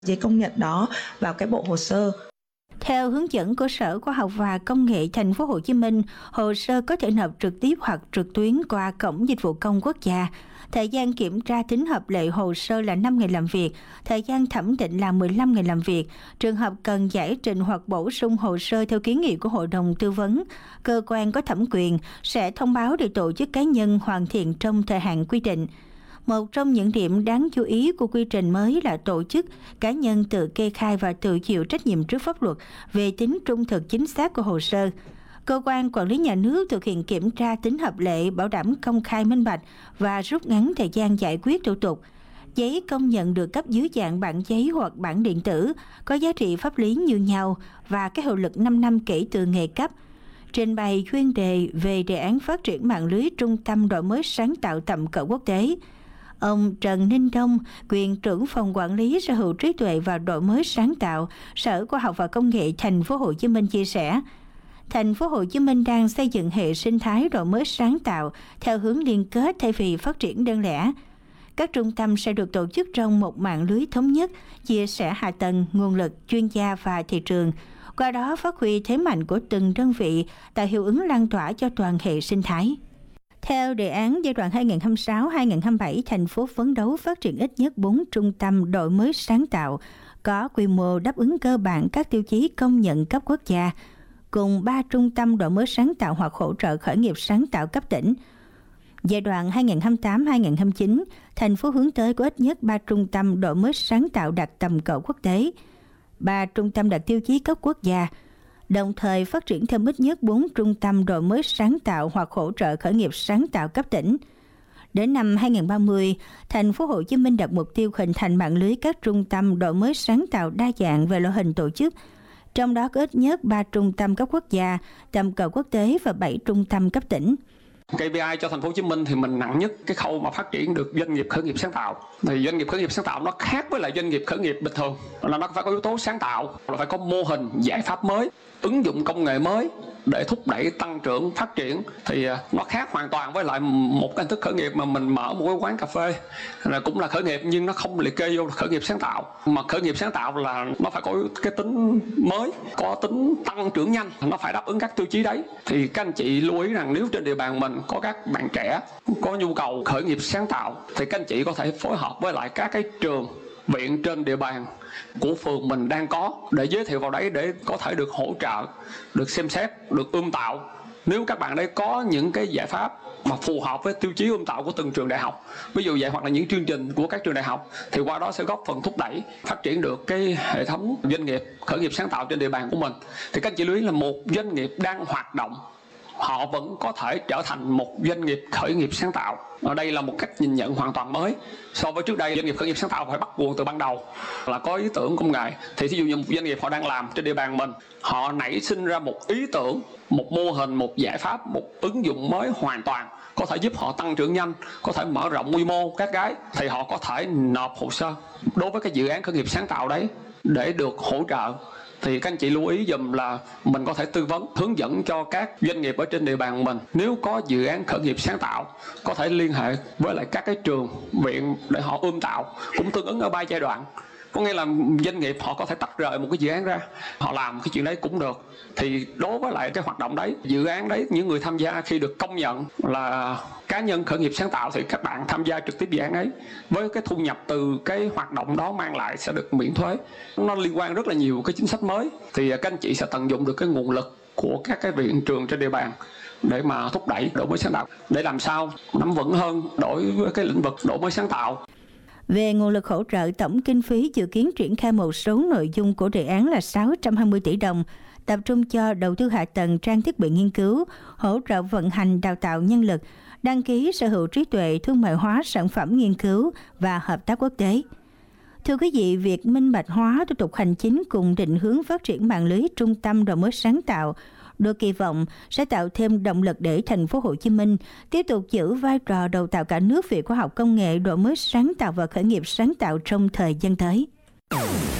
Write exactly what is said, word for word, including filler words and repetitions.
giấy công nhận đó vào cái bộ hồ sơ. Theo hướng dẫn của Sở Khoa học và Công nghệ Thành phố Hồ Chí Minh, hồ sơ có thể nộp trực tiếp hoặc trực tuyến qua Cổng Dịch vụ Công Quốc gia. Thời gian kiểm tra tính hợp lệ hồ sơ là năm ngày làm việc, thời gian thẩm định là mười lăm ngày làm việc. Trường hợp cần giải trình hoặc bổ sung hồ sơ theo kiến nghị của Hội đồng Tư vấn, cơ quan có thẩm quyền sẽ thông báo để tổ chức cá nhân hoàn thiện trong thời hạn quy định. Một trong những điểm đáng chú ý của quy trình mới là tổ chức, cá nhân tự kê khai và tự chịu trách nhiệm trước pháp luật về tính trung thực chính xác của hồ sơ. Cơ quan quản lý nhà nước thực hiện kiểm tra tính hợp lệ, bảo đảm công khai minh bạch và rút ngắn thời gian giải quyết thủ tục. Giấy công nhận được cấp dưới dạng bản giấy hoặc bản điện tử, có giá trị pháp lý như nhau và có hiệu lực năm năm kể từ ngày cấp. Trình bày chuyên đề về đề án phát triển mạng lưới trung tâm đổi mới sáng tạo tầm cỡ quốc tế, ông Trần Ninh Đông, quyền trưởng phòng quản lý sở hữu trí tuệ và đổi mới sáng tạo, Sở Khoa học và Công nghệ Thành phố Hồ Chí Minh chia sẻ, Thành phố Hồ Chí Minh đang xây dựng hệ sinh thái đổi mới sáng tạo theo hướng liên kết thay vì phát triển đơn lẻ. Các trung tâm sẽ được tổ chức trong một mạng lưới thống nhất, chia sẻ hạ tầng, nguồn lực, chuyên gia và thị trường, qua đó phát huy thế mạnh của từng đơn vị, tạo hiệu ứng lan tỏa cho toàn hệ sinh thái. Theo đề án giai đoạn hai nghìn không trăm hai mươi sáu đến hai nghìn không trăm hai mươi bảy, thành phố phấn đấu phát triển ít nhất bốn trung tâm đổi mới sáng tạo, có quy mô đáp ứng cơ bản các tiêu chí công nhận cấp quốc gia, cùng ba trung tâm đổi mới sáng tạo hoặc hỗ trợ khởi nghiệp sáng tạo cấp tỉnh. Giai đoạn hai nghìn không trăm lẻ tám đến hai nghìn không trăm lẻ chín, thành phố hướng tới có ít nhất ba trung tâm đổi mới sáng tạo đạt tầm cỡ quốc tế, ba trung tâm đạt tiêu chí cấp quốc gia, đồng thời phát triển thêm ít nhất bốn trung tâm đổi mới sáng tạo hoặc hỗ trợ khởi nghiệp sáng tạo cấp tỉnh. Đến năm hai nghìn không trăm ba mươi, Thành phố Hồ Chí Minh đặt mục tiêu hình thành mạng lưới các trung tâm đổi mới sáng tạo đa dạng về loại hình tổ chức, trong đó có ít nhất ba trung tâm cấp quốc gia, tầm cỡ quốc tế và bảy trung tâm cấp tỉnh. ca pê i cho Thành phố Hồ Chí Minh thì mình nặng nhất cái khâu mà phát triển được doanh nghiệp khởi nghiệp sáng tạo. Thì doanh nghiệp khởi nghiệp sáng tạo nó khác với lại doanh nghiệp khởi nghiệp bình thường, là nó phải có yếu tố sáng tạo, là phải có mô hình, giải pháp mới, ứng dụng công nghệ mới để thúc đẩy tăng trưởng phát triển. Thì nó khác hoàn toàn với lại một cái hình thức khởi nghiệp mà mình mở một cái quán cà phê là cũng là khởi nghiệp nhưng nó không liệt kê vô là khởi nghiệp sáng tạo. Mà khởi nghiệp sáng tạo là nó phải có cái tính mới, có tính tăng trưởng nhanh, nó phải đáp ứng các tiêu chí đấy. Thì các anh chị lưu ý rằng nếu trên địa bàn mình có các bạn trẻ có nhu cầu khởi nghiệp sáng tạo thì các anh chị có thể phối hợp với lại các cái trường, viện trên địa bàn của phường mình đang có để giới thiệu vào đấy để có thể được hỗ trợ, được xem xét, được ươm tạo. Nếu các bạn đấy có những cái giải pháp mà phù hợp với tiêu chí ươm tạo của từng trường đại học, ví dụ vậy, hoặc là những chương trình của các trường đại học, thì qua đó sẽ góp phần thúc đẩy phát triển được cái hệ thống doanh nghiệp khởi nghiệp sáng tạo trên địa bàn của mình. Thì các anh chị lưu ý là một doanh nghiệp đang hoạt động, họ vẫn có thể trở thành một doanh nghiệp khởi nghiệp sáng tạo. Ở đây là một cách nhìn nhận hoàn toàn mới so với trước đây. Doanh nghiệp khởi nghiệp sáng tạo phải bắt nguồn từ ban đầu, là có ý tưởng công nghệ. Thì ví dụ như một doanh nghiệp họ đang làm trên địa bàn mình, họ nảy sinh ra một ý tưởng, một mô hình, một giải pháp, một ứng dụng mới hoàn toàn có thể giúp họ tăng trưởng nhanh, có thể mở rộng quy mô các cái, thì họ có thể nộp hồ sơ đối với cái dự án khởi nghiệp sáng tạo đấy để được hỗ trợ. Thì các anh chị lưu ý dùm là mình có thể tư vấn, hướng dẫn cho các doanh nghiệp ở trên địa bàn mình. Nếu có dự án khởi nghiệp sáng tạo, có thể liên hệ với lại các cái trường, viện để họ ươm tạo, cũng tương ứng ở ba giai đoạn. Có nghĩa là doanh nghiệp họ có thể tách rời một cái dự án ra, họ làm cái chuyện đấy cũng được. Thì đối với lại cái hoạt động đấy, dự án đấy, những người tham gia khi được công nhận là cá nhân khởi nghiệp sáng tạo thì các bạn tham gia trực tiếp dự án ấy, với cái thu nhập từ cái hoạt động đó mang lại sẽ được miễn thuế. Nó liên quan rất là nhiều cái chính sách mới. Thì các anh chị sẽ tận dụng được cái nguồn lực của các cái viện trường trên địa bàn để mà thúc đẩy đổi mới sáng tạo, để làm sao nắm vững hơn đối với cái lĩnh vực đổi mới sáng tạo. Về nguồn lực hỗ trợ, tổng kinh phí dự kiến triển khai một số nội dung của đề án là sáu trăm hai mươi tỷ đồng, tập trung cho đầu tư hạ tầng, trang thiết bị nghiên cứu, hỗ trợ vận hành, đào tạo nhân lực, đăng ký sở hữu trí tuệ, thương mại hóa sản phẩm nghiên cứu và hợp tác quốc tế. Thưa quý vị, việc minh bạch hóa thủ tục hành chính cùng định hướng phát triển mạng lưới trung tâm đổi mới sáng tạo được kỳ vọng sẽ tạo thêm động lực để Thành phố Hồ Chí Minh tiếp tục giữ vai trò đầu tàu cả nước về khoa học công nghệ, đổi mới sáng tạo và khởi nghiệp sáng tạo trong thời gian tới.